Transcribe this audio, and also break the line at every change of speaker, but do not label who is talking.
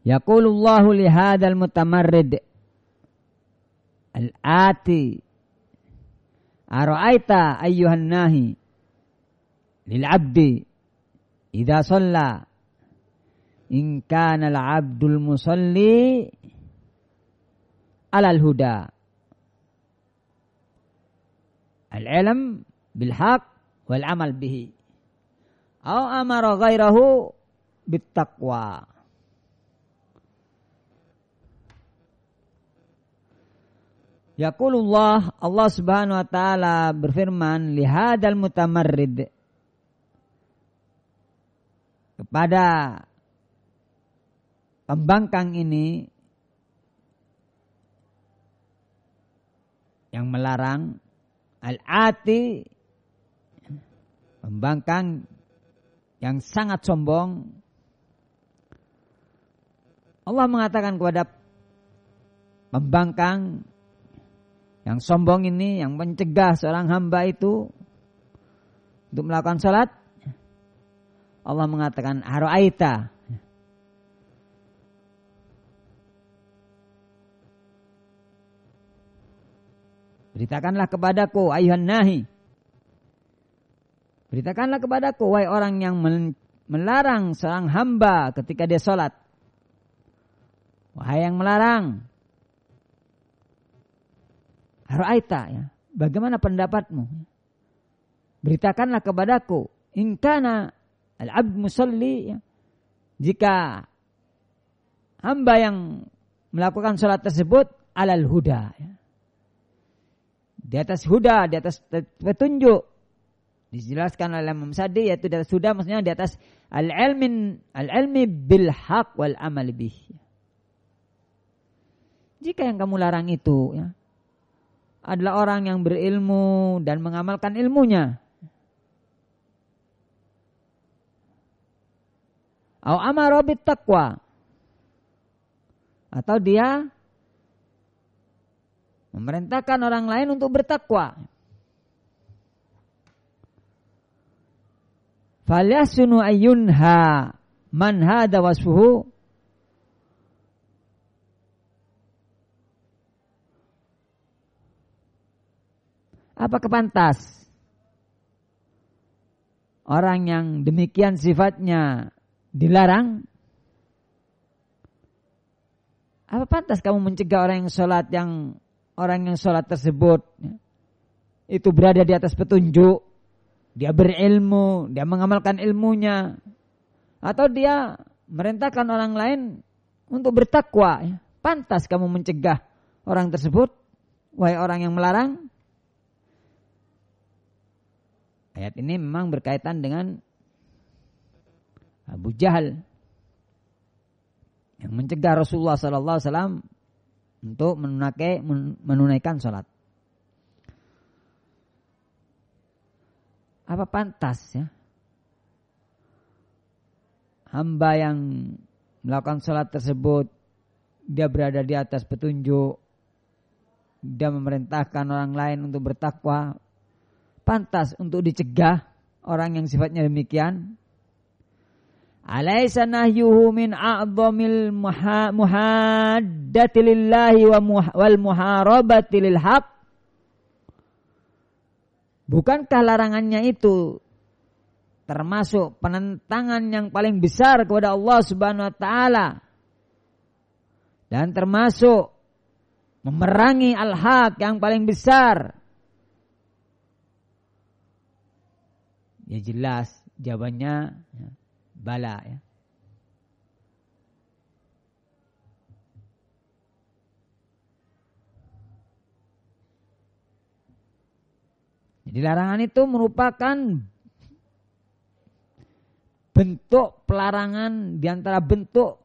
Yaqulullahu li hadzal mutamarrid al-ati ara'aita ayyuhan nahi lil 'abdi idza shalla in kana al-'abdul musalli 'alal huda al-'ilm bil haqq wal 'amal bihi aw amara ghairahu bit taqwa. Yaqulullah, Allah Subhanahu wa taala berfirman, lihadal mutamarrid, kepada pembangkang ini yang melarang, al-ati, pembangkang yang sangat sombong. Allah mengatakan kepada pembangkang yang sombong ini, yang mencegah seorang hamba itu untuk melakukan salat, Allah mengatakan ara'aita, beritakanlah kepadaku ayuhan nahi, beritakanlah kepadaku wahai orang yang melarang seorang hamba ketika dia salat. Wahai yang melarang, ara'aita, ya, bagaimana pendapatmu? Beritakanlah kepadaku, in kana al-'abd musalli, ya, jika hamba yang melakukan salat tersebut alal huda, ya, di atas huda, di atas petunjuk. Dijelaskan oleh Imam Sa'di, yaitu di atas huda maksudnya di atas al-ilmi bil haq wal amal bih. Jika yang kamu larang itu, ya, adalah orang yang berilmu dan mengamalkan ilmunya, au amara bit taqwa, atau dia memerintahkan orang lain untuk bertakwa, falyasunu ayyunha man hada wasfuhu, apakah pantas orang yang demikian sifatnya dilarang? Apa pantas kamu mencegah orang yang sholat tersebut, ya, itu berada di atas petunjuk, dia berilmu, dia mengamalkan ilmunya, atau dia merintahkan orang lain untuk bertakwa, ya. Pantas kamu mencegah orang tersebut, wahai orang yang melarang? Ayat ini memang berkaitan dengan Abu Jahal yang mencegah Rasulullah SAW untuk menunaikan sholat. Apa pantas, ya, hamba yang melakukan sholat tersebut dia berada di atas petunjuk, dia memerintahkan orang lain untuk bertakwa, pantas untuk dicegah orang yang sifatnya demikian? Alaysa nahyuhu min a'dhamil muhaddati lillahi wal muharabati lil haq? Bukankah larangannya itu termasuk penentangan yang paling besar kepada Allah Subhanahu wa taala dan termasuk memerangi al-haq yang paling besar? Ya jelas jawabannya, ya, bala, ya. Jadi larangan itu merupakan bentuk pelarangan di antara bentuk